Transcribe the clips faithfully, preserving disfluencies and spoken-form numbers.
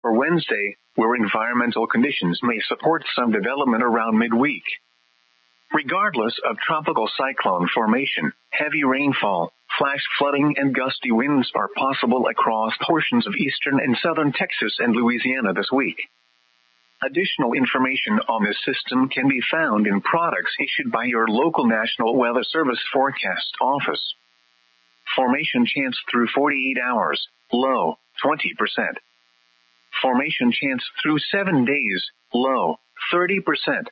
or Wednesday, where environmental conditions may support some development around midweek. Regardless of tropical cyclone formation, heavy rainfall, flash flooding and gusty winds are possible across portions of eastern and southern Texas and Louisiana this week. Additional information on this system can be found in products issued by your local National Weather Service forecast office. Formation chance through forty-eight hours, low, twenty percent. Formation chance through seven days, low, thirty percent.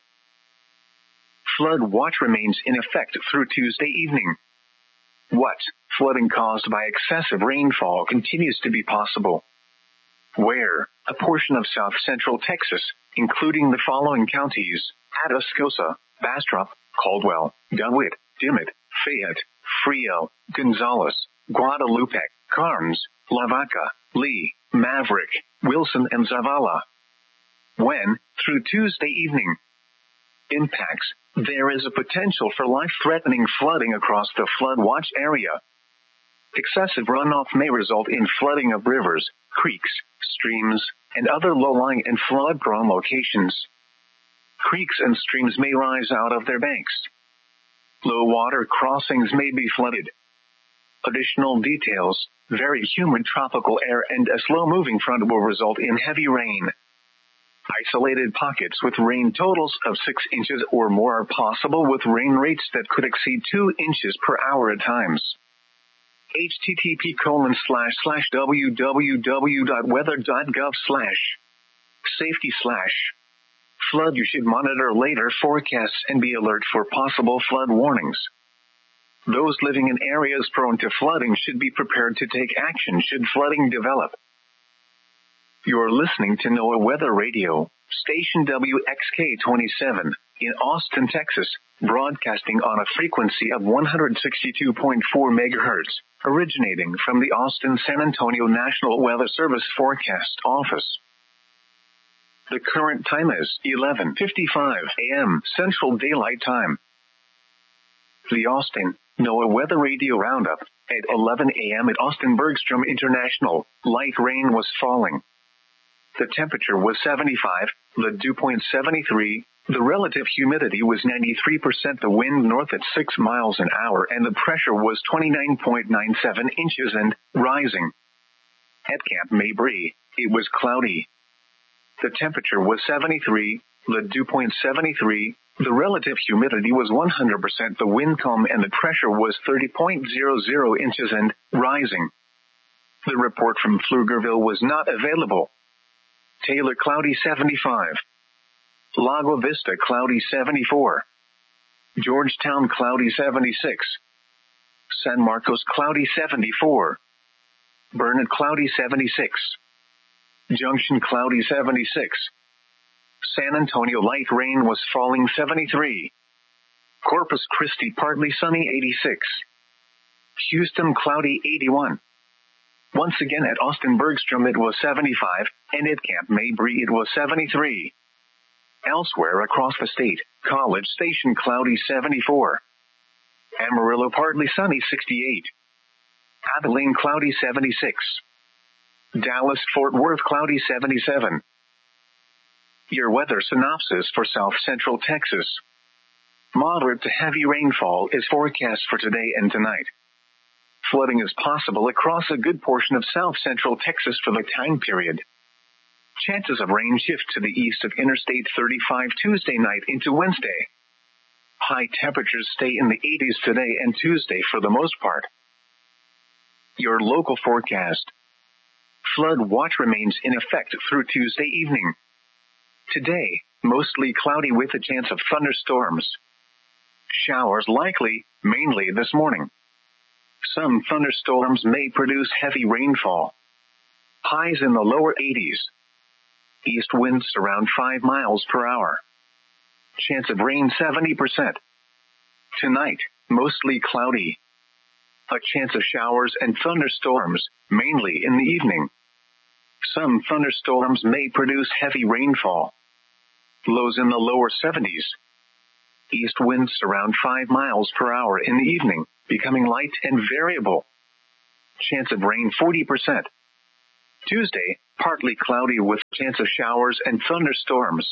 Flood watch remains in effect through Tuesday evening. What? Flooding caused by excessive rainfall continues to be possible. Where? A portion of south central Texas, including the following counties: Atascosa, Bastrop, Caldwell, DeWitt, Dimmitt, Fayette, Frio, Gonzales, Guadalupe, Carnes, Lavaca, Lee, Maverick, Wilson and Zavala. When? Through Tuesday evening. Impacts. There is a potential for life-threatening flooding across the flood watch area. Excessive runoff may result in flooding of rivers, creeks, streams, and other low-lying and flood-prone locations. Creeks and streams may rise out of their banks. Low-water crossings may be flooded. Additional details: very humid tropical air and a slow-moving front will result in heavy rain. Isolated pockets with rain totals of six inches or more are possible, with rain rates that could exceed two inches per hour at times. http colon slash slash www.weather.gov slash safety slash flood. You should monitor later forecasts and be alert for possible flood warnings. Those living in areas prone to flooding should be prepared to take action should flooding develop. You're listening to NOAA Weather Radio, station W X K twenty-seven, in Austin, Texas, broadcasting on a frequency of one hundred sixty-two point four megahertz, originating from the Austin-San Antonio National Weather Service forecast office. The current time is eleven fifty-five a.m. Central Daylight Time. The Austin NOAA Weather Radio Roundup. At eleven a.m. at Austin Bergstrom International, light rain was falling. The temperature was seventy-five, the dew point seventy-three, the relative humidity was ninety-three percent, the wind north at six miles an hour, and the pressure was twenty-nine point nine seven inches and rising. At Camp Mabry, it was cloudy. The temperature was seventy-three, the dew point seventy-three, the relative humidity was one hundred percent, the wind calm, and the pressure was thirty point zero zero inches and rising. The report from Pflugerville was not available. Taylor cloudy seventy-five. Lago Vista cloudy seventy-four. Georgetown cloudy seventy-six. San Marcos cloudy seventy-four. Burnett cloudy seventy-six. Junction cloudy seventy-six. San Antonio light rain was falling seventy-three. Corpus Christi partly sunny eighty-six. Houston cloudy eighty-one. Once again at Austin Bergstrom it was seventy-five, and at Camp Mabry it was seventy-three. Elsewhere across the state, College Station cloudy seventy-four. Amarillo partly sunny sixty-eight. Abilene cloudy seventy-six. Dallas Fort Worth cloudy seventy-seven. Your weather synopsis for South Central Texas. Moderate to heavy rainfall is forecast for today and tonight. Flooding is possible across a good portion of South Central Texas for the time period. Chances of rain shift to the east of Interstate thirty-five Tuesday night into Wednesday. High temperatures stay in the eighties today and Tuesday for the most part. Your local forecast. Flood watch remains in effect through Tuesday evening. Today, mostly cloudy with a chance of thunderstorms. Showers likely, mainly this morning. Some thunderstorms may produce heavy rainfall. Highs in the lower eighties. East winds around five miles per hour. Chance of rain seventy percent. Tonight, mostly cloudy. A chance of showers and thunderstorms, mainly in the evening. Some thunderstorms may produce heavy rainfall. Lows in the lower seventies. East winds around five miles per hour in the evening, becoming light and variable. Chance of rain forty percent. Tuesday, partly cloudy with chance of showers and thunderstorms.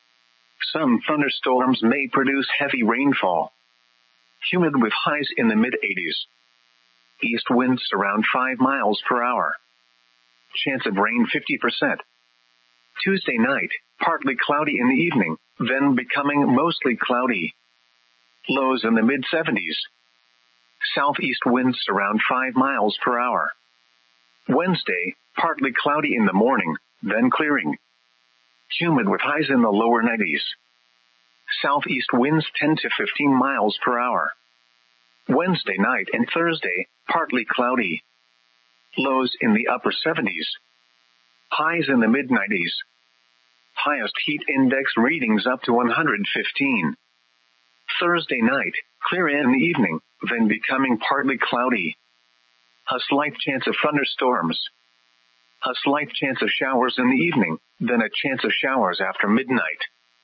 Some thunderstorms may produce heavy rainfall. Humid with highs in the mid eighties. East winds around five miles per hour. Chance of rain fifty percent. Tuesday night, partly cloudy in the evening, then becoming mostly cloudy. Lows in the mid seventies. Southeast winds around five miles per hour. Wednesday, partly cloudy in the morning, then clearing. Humid with highs in the lower nineties. Southeast winds ten to fifteen miles per hour. Wednesday night and Thursday, partly cloudy. Lows in the upper seventies. Highs in the mid nineties. Highest heat index readings up to one hundred fifteen. Thursday night, clear in the evening, then becoming partly cloudy. A slight chance of thunderstorms. A slight chance of showers in the evening, then a chance of showers after midnight.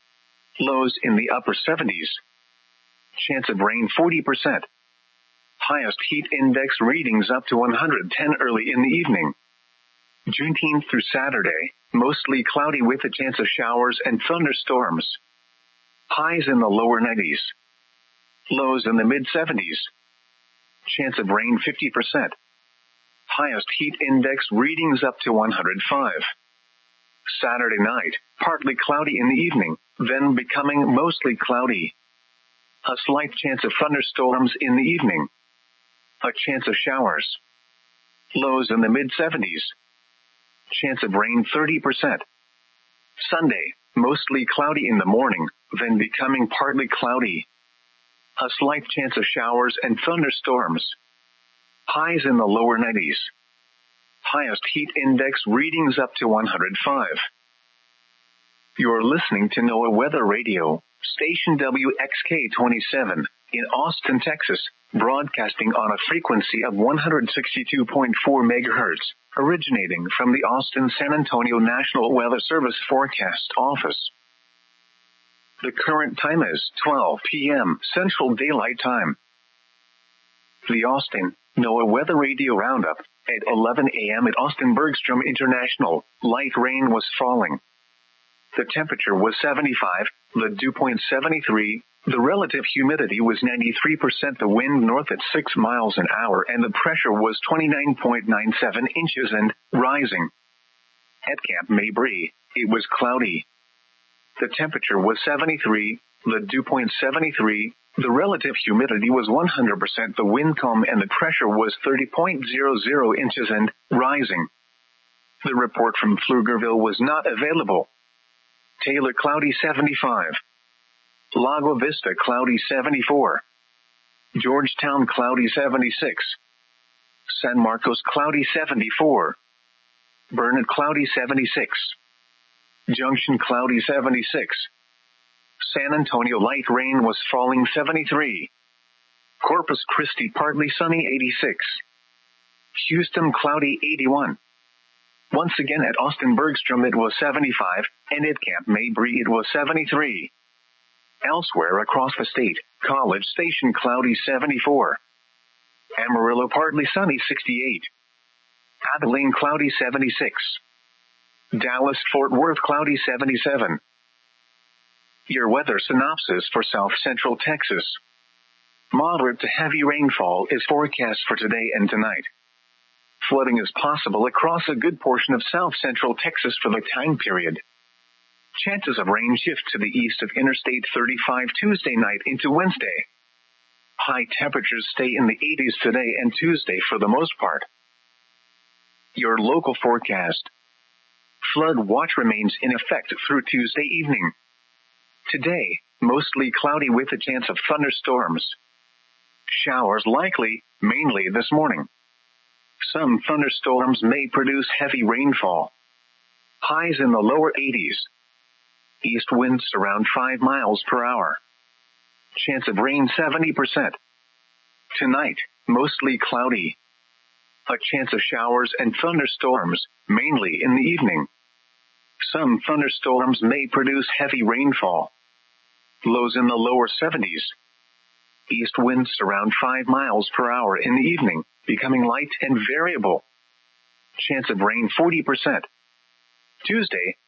Lows in the upper seventies. Chance of rain forty percent. Highest heat index readings up to one hundred ten early in the evening. Juneteenth through Saturday, mostly cloudy with a chance of showers and thunderstorms. Highs in the lower nineties. Lows in the mid seventies. Chance of rain fifty percent. Highest heat index readings up to one hundred five. Saturday night, partly cloudy in the evening, then becoming mostly cloudy. A slight chance of thunderstorms in the evening. A chance of showers. Lows in the mid seventies. Chance of rain thirty percent. Sunday, mostly cloudy in the morning, then becoming partly cloudy. A slight chance of showers and thunderstorms. Highs in the lower nineties. Highest heat index readings up to one hundred five. You're listening to NOAA Weather Radio, station W X K twenty-seven, in Austin, Texas, broadcasting on a frequency of one hundred sixty-two point four megahertz, originating from the Austin-San Antonio National Weather Service Forecast Office. The current time is twelve p.m. Central Daylight Time. The Austin NOAA Weather Radio Roundup. At eleven a.m. at Austin Bergstrom International, light rain was falling. The temperature was seventy-five, the dew point seventy-three, the relative humidity was ninety-three percent, the wind north at six miles an hour, and the pressure was twenty-nine point nine seven inches and rising. At Camp Mabry, it was cloudy. The temperature was seventy-three, the dew point seventy-three, the relative humidity was one hundred percent, the wind calm, and the pressure was thirty point zero zero inches and rising. The report from Pflugerville was not available. Taylor cloudy seventy-five. Lago Vista cloudy seventy-four. Georgetown cloudy seventy-six. San Marcos cloudy seventy-four. Burnett cloudy seventy-six. Junction cloudy seventy-six. San Antonio light rain was falling seventy-three. Corpus Christi partly sunny eighty-six. Houston cloudy eighty-one. Once again at Austin Bergstrom it was seventy-five, and at Camp Mabry it was seventy-three. Elsewhere across the state, College Station cloudy seventy-four. Amarillo partly sunny sixty-eight. Abilene cloudy seventy-six. Dallas Fort Worth cloudy seventy-seven. Your weather synopsis for South Central Texas. Moderate to heavy rainfall is forecast for today and tonight. Flooding is possible across a good portion of South Central Texas for the time period. Chances of rain shift to the east of Interstate thirty-five Tuesday night into Wednesday. High temperatures stay in the eighties today and Tuesday for the most part. Your local forecast. Flood watch remains in effect through Tuesday evening. Today, mostly cloudy with a chance of thunderstorms. Showers likely, mainly this morning. Some thunderstorms may produce heavy rainfall. Highs in the lower eighties. East winds around five miles per hour. Chance of rain seventy percent. Tonight, mostly cloudy. A chance of showers and thunderstorms, mainly in the evening. Some thunderstorms may produce heavy rainfall. Lows in the lower seventies. East winds around five miles per hour in the evening, becoming light and variable. chance of rain forty percent. Tuesday,